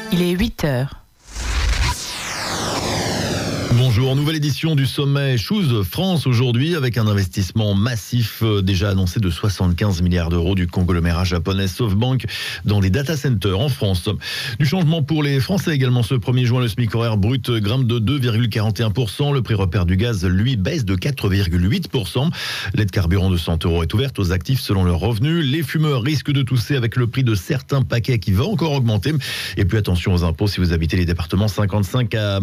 Il est 8h. Bonjour, nouvelle édition du sommet Choose France aujourd'hui avec un investissement massif déjà annoncé de 75 milliards d'euros du conglomérat japonais SoftBank dans des data centers en France. Du changement pour les Français également ce 1er juin, le SMIC horaire brut grimpe de 2,41%. Le prix repère du gaz, lui, baisse de 4,8%. L'aide carburant de 100 euros est ouverte aux actifs selon leurs revenus. Les fumeurs risquent de tousser avec le prix de certains paquets qui va encore augmenter. Et puis attention aux impôts si vous habitez les départements 55 à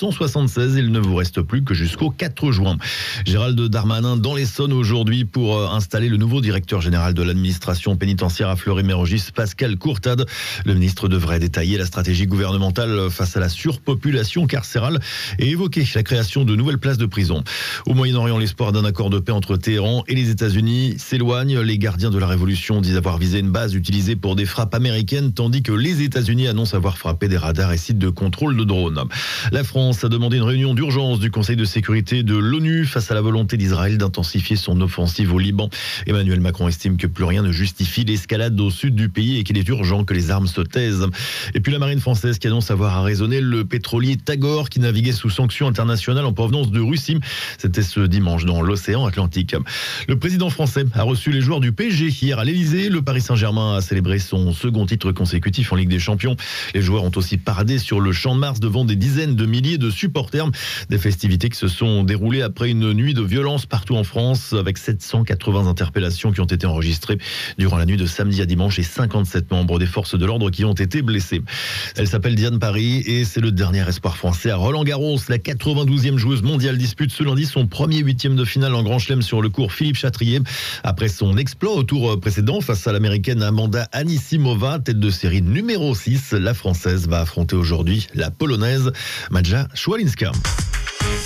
976. Il ne vous reste plus que jusqu'au 4 juin. Gérald Darmanin dans l'Essonne aujourd'hui pour installer le nouveau directeur général de l'administration pénitentiaire à Fleury-Mérogis, Pascal Courtade. Le ministre devrait détailler la stratégie gouvernementale face à la surpopulation carcérale et évoquer la création de nouvelles places de prison. Au Moyen-Orient, l'espoir d'un accord de paix entre Téhéran et les États-Unis s'éloigne. Les gardiens de la révolution disent avoir visé une base utilisée pour des frappes américaines, tandis que les États-Unis annoncent avoir frappé des radars et sites de contrôle de drones. La France a demandé une réunion d'urgence du Conseil de sécurité de l'ONU face à la volonté d'Israël d'intensifier son offensive au Liban. Emmanuel Macron estime que plus rien ne justifie l'escalade au sud du pays et qu'il est urgent que les armes se taisent. Et puis la marine française qui annonce avoir arraisonné le pétrolier Tagor qui naviguait sous sanctions internationales en provenance de Russie. C'était ce dimanche dans l'océan Atlantique. Le président français a reçu les joueurs du PSG hier à l'Elysée. Le Paris Saint-Germain a célébré son second titre consécutif en Ligue des Champions. Les joueurs ont aussi paradé sur le Champ de Mars devant des dizaines de milliers de supporters. Des festivités qui se sont déroulées après une nuit de violence partout en France avec 780 interpellations qui ont été enregistrées durant la nuit de samedi à dimanche et 57 membres des forces de l'ordre qui ont été blessés. Elle s'appelle Diane Paris et c'est le dernier espoir français à Roland-Garros. La 92e joueuse mondiale dispute ce lundi son premier huitième de finale en Grand Chelem sur le court Philippe Chatrier. Après son exploit au tour précédent face à l'américaine Amanda Anisimova, tête de série numéro 6, la française va affronter aujourd'hui la polonaise Maja Swialinska.